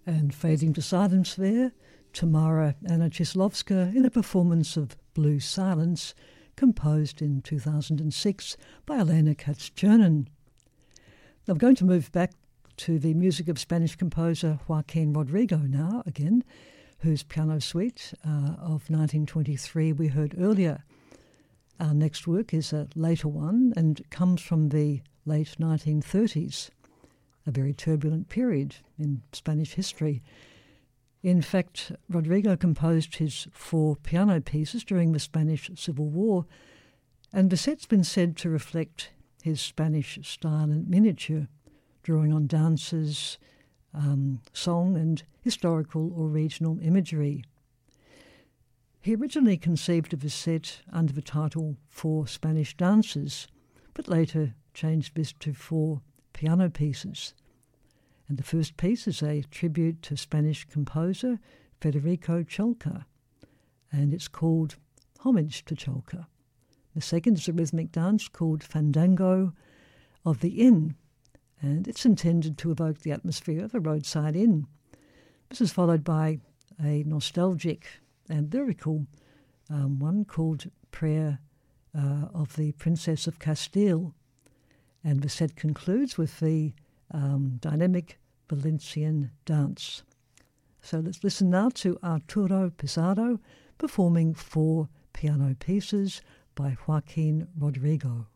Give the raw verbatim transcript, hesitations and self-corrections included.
And fading to silence there, Tamara Anna Cheslovska in a performance of Blue Silence, composed in two thousand six by Elena Katz-Chernin. I'm going to move back to the music of Spanish composer Joaquin Rodrigo now again, whose piano suite uh, of nineteen twenty-three we heard earlier. Our next work is a later one and comes from the late nineteen thirties, a very turbulent period in Spanish history. In fact, Rodrigo composed his four piano pieces during the Spanish Civil War, and the set's been said to reflect his Spanish style in miniature, drawing on dances, um, song and historical or regional imagery. He originally conceived of his set under the title Four Spanish Dances, but later changed this to Four Piano Pieces. And the first piece is a tribute to Spanish composer Federico Cholca, and it's called Homage to Cholca. The second is a rhythmic dance called Fandango of the Inn, and it's intended to evoke the atmosphere of a roadside inn. This is followed by a nostalgic and lyrical um, one called Prayer uh, of the Princess of Castile, and the set concludes with the Um, dynamic Valencian dance. So let's listen now to Arturo Pizarro performing four piano pieces by Joaquin Rodrigo.